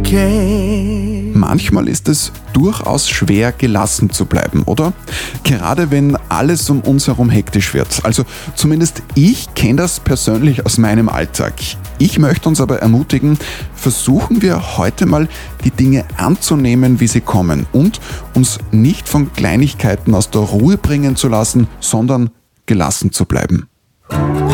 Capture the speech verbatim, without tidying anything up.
okay. Manchmal ist es durchaus schwer, gelassen zu bleiben, oder? Gerade wenn alles um uns herum hektisch wird. Also zumindest ich kenne das persönlich aus meinem Alltag. Ich möchte uns aber ermutigen, versuchen wir heute mal die Dinge anzunehmen, wie sie kommen und uns nicht von Kleinigkeiten aus der Ruhe bringen zu lassen, sondern gelassen zu bleiben.